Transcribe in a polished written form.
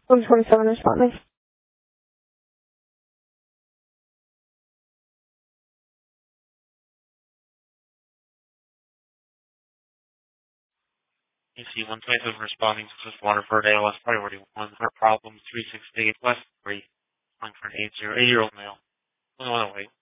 127 responding. AC 127 responding to this Waterford ALS priority 1 heart problem 368 West 3, calling for an 808-year-old male. 108.